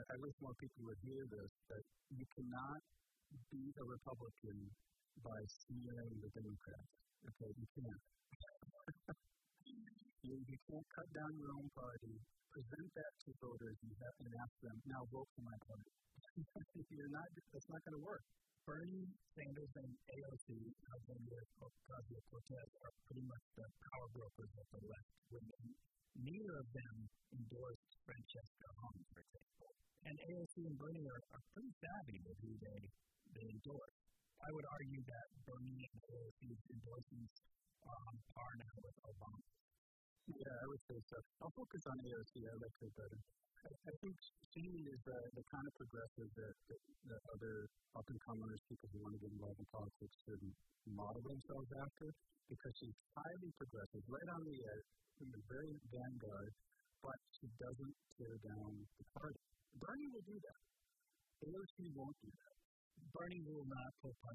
I wish more people would hear this, that you cannot be a Republican by smearing the Democrats. Okay, you can't. You can't cut down your own party, present that to voters, and ask them, now vote for my party. That's not going to work. Bernie Sanders and AOC, Alexandria Ocasio-Cortez, are pretty much the power brokers of the left wing. Neither of them endorsed Francesca Hung, for example. And AOC and Bernie are pretty savvy with who they endorse. I would argue that Bernie and AOC's endorsements are on par now with Obama. Yeah, I would say so. I'll focus on AOC. I like her better. I think she is the kind of progressive that other up-and-comers, people who want to get involved in politics, should model themselves after, because she's highly progressive, right on the edge, in the very vanguard, but she doesn't tear down the party. Bernie will do that. AOC won't do that. Bernie will not put